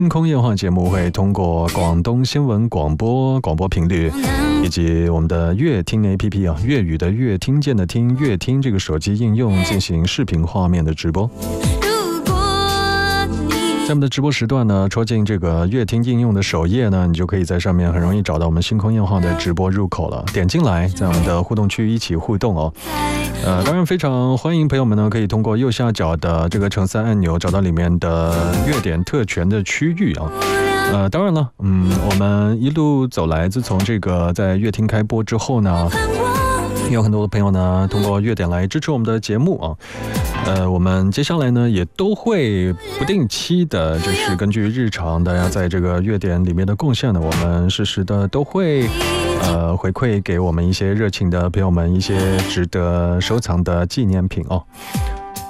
星空夜话节目会通过广东新闻广播频率，以及我们的乐听 APP 啊，粤语的乐，听见的听，乐听这个手机应用进行视频画面的直播。在我们的直播时段呢，戳进这个乐听应用的首页呢，你就可以在上面很容易找到我们星空夜话的直播入口了。点进来，在我们的互动区一起互动哦。当然非常欢迎朋友们呢，可以通过右下角的这个橙色按钮找到里面的乐点特权的区域啊。当然了，我们一路走来，自从这个在乐听开播之后呢，有很多的朋友呢通过乐点来支持我们的节目啊。我们接下来呢也都会不定期的，就是根据日常大家在这个乐点里面的贡献呢，我们适时的都会回馈给我们一些热情的朋友们一些值得收藏的纪念品哦。